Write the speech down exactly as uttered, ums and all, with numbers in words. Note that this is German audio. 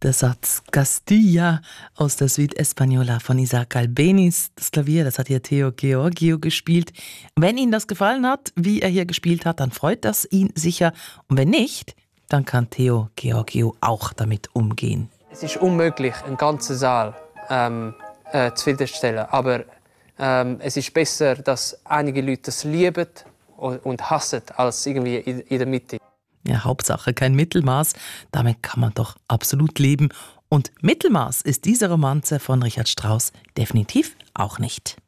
Der Satz Castilla aus der Suite Española von Isaac Albéniz. Das Klavier, das hat hier Theo Georgiou gespielt. Wenn Ihnen das gefallen hat, wie er hier gespielt hat, dann freut das ihn sicher. Und wenn nicht, dann kann Theo Georgiou auch damit umgehen. Es ist unmöglich, einen ganzen Saal ähm, äh, zufriedenstellen. Aber ähm, es ist besser, dass einige Leute das lieben und hassen, als irgendwie in, in der Mitte. Ja, Hauptsache kein Mittelmaß. Damit kann man doch absolut leben. Und Mittelmaß ist diese Romanze von Richard Strauss definitiv auch nicht.